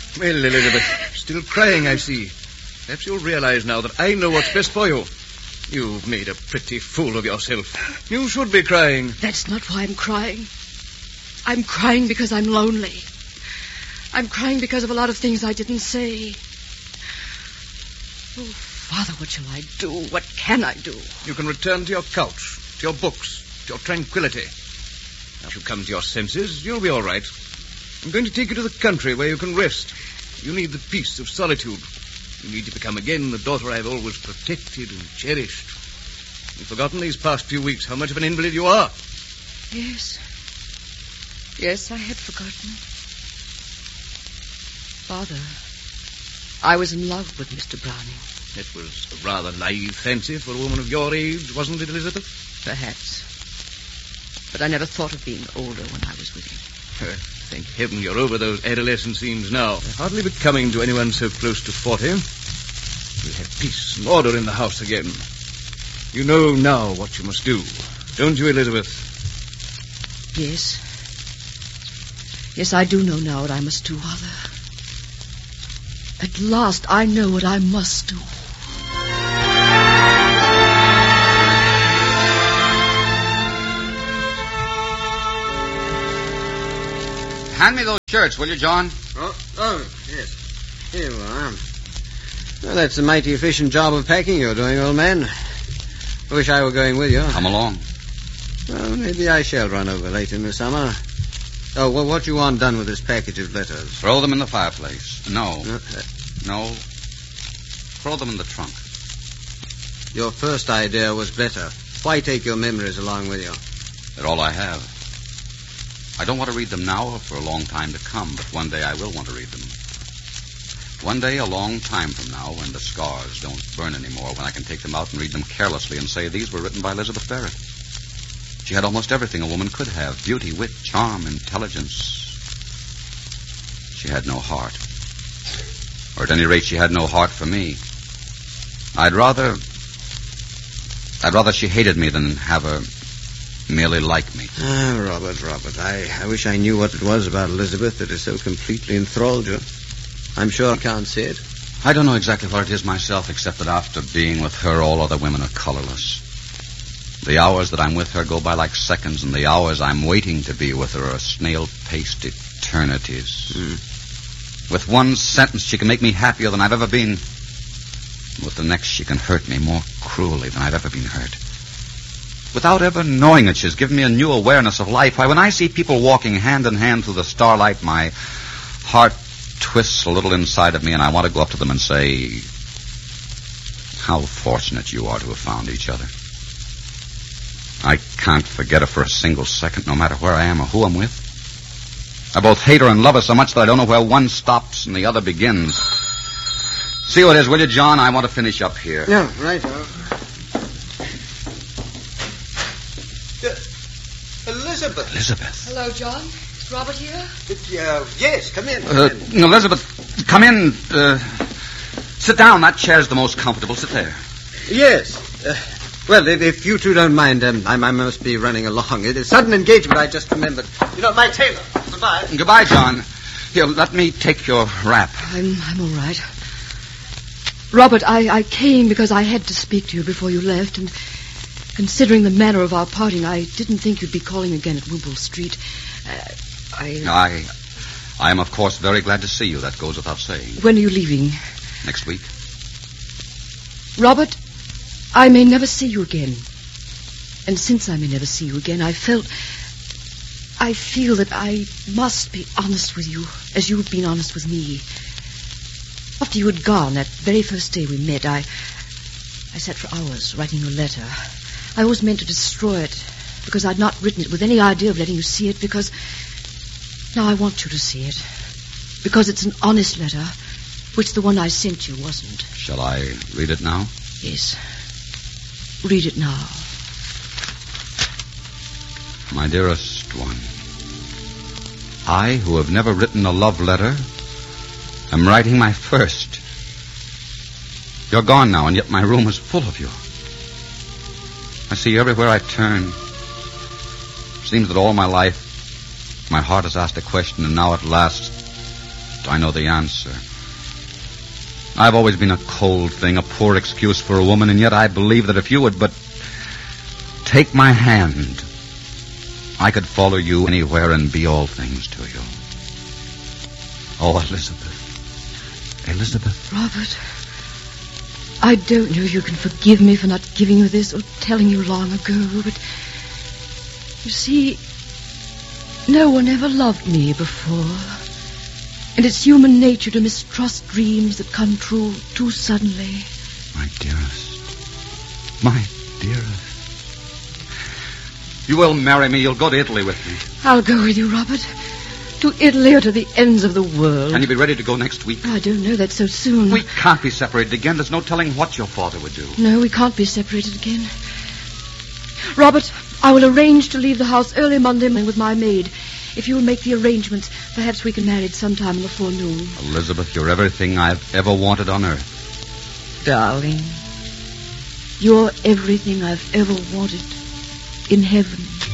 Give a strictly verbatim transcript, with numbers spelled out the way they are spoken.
Well, Elizabeth, still crying, I see. Perhaps you'll realize now that I know what's best for you. You've made a pretty fool of yourself. You should be crying. That's not why I'm crying. I'm crying because I'm lonely. I'm crying because of a lot of things I didn't say. Oh, Father, what shall I do? What can I do? You can return to your couch, to your books, to your tranquility. If you come to your senses, you'll be all right. I'm going to take you to the country where you can rest. You need the peace of solitude. You need to become again the daughter I've always protected and cherished. You've forgotten these past few weeks how much of an invalid you are. Yes. Yes, I had forgotten. Father, I was in love with Mister Browning. It was a rather naive fancy for a woman of your age, wasn't it, Elizabeth? Perhaps. But I never thought of being older when I was with him. Uh, thank heaven you're over those adolescent scenes now. They're hardly becoming to anyone so close to forty. We'll have peace and order in the house again. You know now what you must do, don't you, Elizabeth? Yes. Yes, I do know now what I must do, Father. At last, I know what I must do. Hand me those shirts, will you, John? Oh, oh, yes. Here you are. Well, that's a mighty efficient job of packing you're doing, old man. I wish I were going with you. Come along. Well, maybe I shall run over late in the summer. Oh, well, what you want done with this package of letters? Throw them in the fireplace. No. Uh, No. Throw them in the trunk. Your first idea was better. Why take your memories along with you? They're all I have. I don't want to read them now or for a long time to come, but one day I will want to read them. One day, a long time from now, when the scars don't burn anymore, when I can take them out and read them carelessly and say these were written by Elizabeth Barrett. She had almost everything a woman could have: beauty, wit, charm, intelligence. She had no heart. Or at any rate, she had no heart for me. I'd rather... I'd rather she hated me than have her merely like me. Ah, Robert, Robert, I, I wish I knew what it was about Elizabeth that has so completely enthralled you. I'm sure I can't say it. I don't know exactly what it is myself, except that after being with her, all other women are colorless. The hours that I'm with her go by like seconds, and the hours I'm waiting to be with her are snail-paced eternities. Mm. With one sentence, she can make me happier than I've ever been. With the next, she can hurt me more cruelly than I've ever been hurt. Without ever knowing it, she's given me a new awareness of life. Why, when I see people walking hand in hand through the starlight, my heart twists a little inside of me, and I want to go up to them and say, how fortunate you are to have found each other. I can't forget her for a single second, no matter where I am or who I'm with. I both hate her and love her so much that I don't know where one stops and the other begins. See what it is, will you, John? I want to finish up here. Yeah, right. Uh, Elizabeth. Elizabeth. Hello, John. Is Robert here? Uh, yes, come in. Come Uh, in. Elizabeth, come in. Uh, sit down. That chair's the most comfortable. Sit there. Yes. Uh, well, if, if you two don't mind, um, I, I must be running along. It is a sudden engagement, I just remembered. You know, my tailor. Goodbye. Goodbye, John. Here, let me take your wrap. I'm, I'm all right. Robert, I, I came because I had to speak to you before you left, and considering the manner of our parting, I didn't think you'd be calling again at Wimpole Street. Uh, I... I... I am, of course, very glad to see you. That goes without saying. When are you leaving? Next week. Robert, I may never see you again. And since I may never see you again, I felt... I feel that I must be honest with you, as you have been honest with me. After you had gone, that very first day we met, I... I sat for hours writing your letter. I always meant to destroy it, because I'd not written it with any idea of letting you see it, because... Now I want you to see it. Because it's an honest letter, which the one I sent you wasn't. Shall I read it now? Yes. Read it now. My dearest one, I, who have never written a love letter, am writing my first. You're gone now, and yet my room is full of you. I see you everywhere I turn. It seems that all my life, my heart has asked a question, and now at last, left, I know the answer. I've always been a cold thing, a poor excuse for a woman, and yet I believe that if you would but take my hand, I could follow you anywhere and be all things to you. Oh, Elizabeth. Elizabeth. Robert, I don't know if you can forgive me for not giving you this or telling you long ago, but you see, no one ever loved me before. And it's human nature to mistrust dreams that come true too suddenly. My dearest. My dearest. You will marry me. You'll go to Italy with me. I'll go with you, Robert. To Italy or to the ends of the world. And you'll be ready to go next week? I don't know that so soon. We can't be separated again. There's no telling what your father would do. No, we can't be separated again. Robert, I will arrange to leave the house early Monday morning with my maid. If you will make the arrangements, perhaps we can marry sometime in the forenoon. Elizabeth, you're everything I've ever wanted on earth. Darling, you're everything I've ever wanted in heaven.